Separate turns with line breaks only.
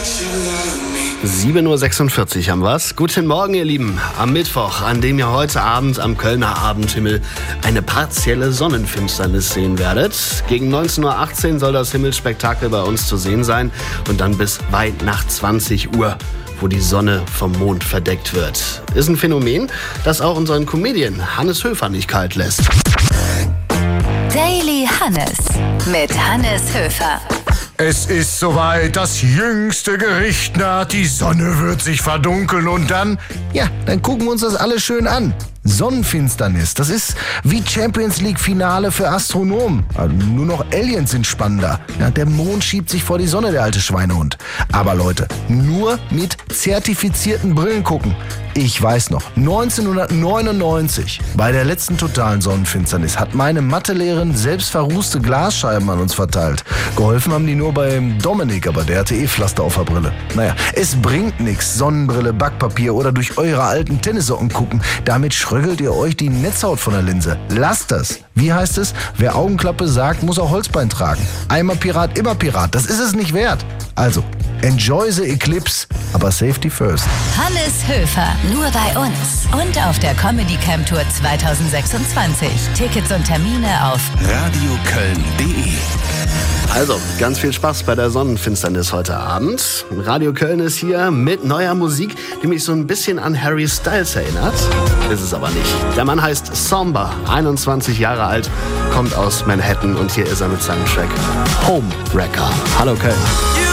7:46 Uhr haben wir's. Guten Morgen, ihr Lieben. Am Mittwoch, an dem ihr heute Abend am Kölner Abendhimmel eine partielle Sonnenfinsternis sehen werdet. Gegen 19:18 Uhr soll das Himmelsspektakel bei uns zu sehen sein und dann bis weit nach 20 Uhr, wo die Sonne vom Mond verdeckt wird. Ist ein Phänomen, das auch unseren Comedian Hannes Höfer nicht kalt lässt.
Daily Hannes mit Hannes Höfer.
Es ist soweit, das jüngste Gericht naht, die Sonne wird sich verdunkeln und dann gucken wir uns das alles schön an. Sonnenfinsternis, das ist wie Champions League Finale für Astronomen. Also nur noch Aliens sind spannender. Ja, der Mond schiebt sich vor die Sonne, der alte Schweinehund. Aber Leute, nur mit zertifizierten Brillen gucken. Ich weiß noch, 1999, bei der letzten totalen Sonnenfinsternis, hat meine Mathelehrerin selbst verrußte Glasscheiben an uns verteilt. Geholfen haben die nur beim Dominik, aber der hatte Pflaster auf der Brille. Naja, es bringt nichts, Sonnenbrille, Backpapier oder durch eure alten Tennissocken gucken. Damit schröggelt ihr euch die Netzhaut von der Linse. Lasst das. Wie heißt es? Wer Augenklappe sagt, muss auch Holzbein tragen. Einmal Pirat, immer Pirat. Das ist es nicht wert. Also, enjoy the eclipse, aber safety first.
Hannes Höfer, nur bei uns und auf der Comedy Camp Tour 2026. Tickets und Termine auf
radioköln.de.
Also, ganz viel Spaß bei der Sonnenfinsternis heute Abend. Radio Köln ist hier mit neuer Musik, die mich so ein bisschen an Harry Styles erinnert. Ist es aber nicht. Der Mann heißt Somber, 21 Jahre alt, kommt aus Manhattan und hier ist er mit seinem Track Homewrecker. Hallo Köln.